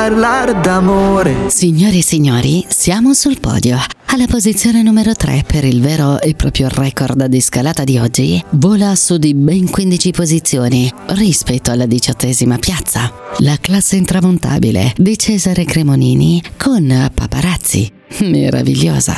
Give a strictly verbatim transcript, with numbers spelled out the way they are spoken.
parlare d'amore. Signori e signori, siamo sul podio. Alla posizione numero tre per il vero e proprio record di scalata di oggi, vola su di ben quindici posizioni rispetto alla diciottesima piazza. La classe intramontabile di Cesare Cremonini con Paparazzi. Meravigliosa.